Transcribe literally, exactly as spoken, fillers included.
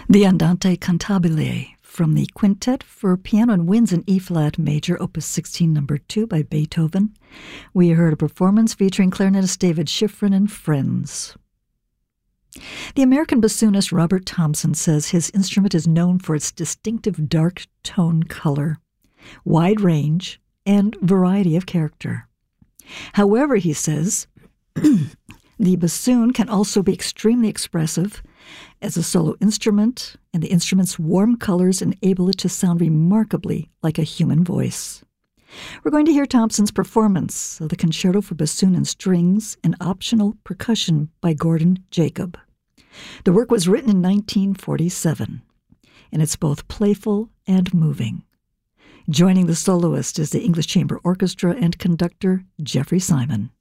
The Andante Cantabile from the Quintet for Piano and Winds in E-flat major, opus sixteen, number two by Beethoven. We heard a performance featuring clarinetist David Schifrin and friends. The American bassoonist Robert Thompson says his instrument is known for its distinctive dark tone color, wide range, and variety of character. However, he says, the bassoon can also be extremely expressive as a solo instrument, and the instrument's warm colors enable it to sound remarkably like a human voice. We're going to hear Thompson's performance of the Concerto for Bassoon and Strings and optional percussion by Gordon Jacob. The work was written in nineteen forty-seven, and it's both playful and moving. Joining the soloist is the English Chamber Orchestra and conductor Jeffrey Simon.